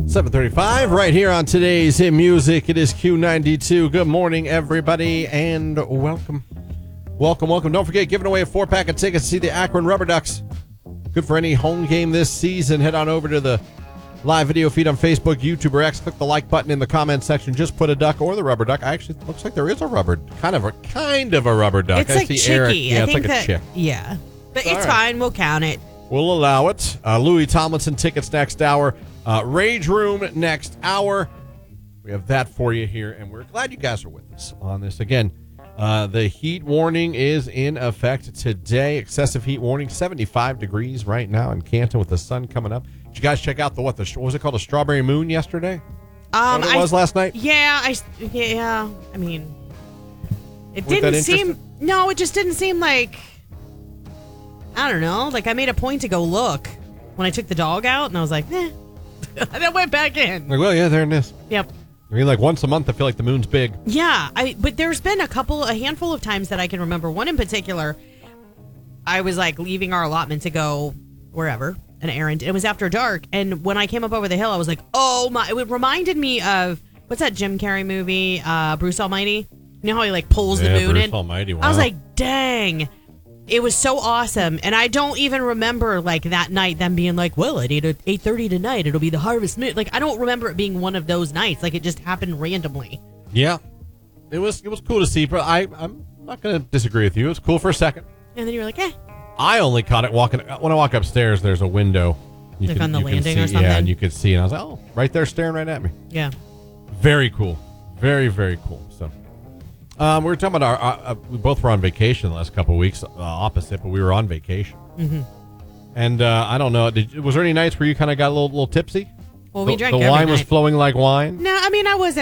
7:35 right here on today's Hit Music. It is Q92. Good morning, everybody, and welcome. Welcome. Don't forget, giving away a 4-pack of tickets to see the Akron Rubber Ducks. Good for any home game this season. Head on over to the live video feed on Facebook, YouTube, or X. Click the like button in the comment section. Just put a duck or the rubber duck. Actually, it looks like there is a kind of a rubber duck. It's like chicky. Yeah, it's think like a chick. Yeah, but it's right. fine. We'll count it. We'll allow it. Louis Tomlinson tickets next hour. Rage Room next hour. We have that for you here, and we're glad you guys are with us on this. Again, the heat warning is in effect today. Excessive heat warning, 75 degrees right now in Canton with the sun coming up. Did you guys check out what was it called, a strawberry moon yesterday? What it was last night? Yeah, I mean, it didn't seem. No, it just didn't seem like. I don't know. Like, I made a point to go look when I took the dog out, and I was like, eh. And I went back in. Like, well, yeah, there it is. Yep. I mean, like once a month, I feel like the moon's big. Yeah, but there's been a handful of times that I can remember. One in particular, I was like leaving our allotment to go wherever, an errand. It was after dark, and when I came up over the hill, I was like, oh my! It reminded me of what's that Jim Carrey movie, Bruce Almighty? You know how he like pulls the moon Bruce in? Almighty, wow. I was like, dang. It was so awesome, and I don't even remember like that night them being like, well, at 8:30 tonight it'll be the harvest moon. Like, I don't remember it being one of those nights. Like, it just happened randomly. Yeah, it was cool to see, but I'm not going to disagree with you. It was cool for a second, and then you were like, eh. I only caught it when I walk upstairs. There's a window, on the landing see, or something. Yeah, and you could see, and I was like, oh, right there, staring right at me. Yeah, very cool, very very cool. So. We were talking about we both were on vacation the last couple of weeks, opposite, but we were on vacation. Mm-hmm. And I don't know, was there any nights where you kind of got a little tipsy? Well, we drank the every wine night. was flowing like wine? No, I mean, I wasn't.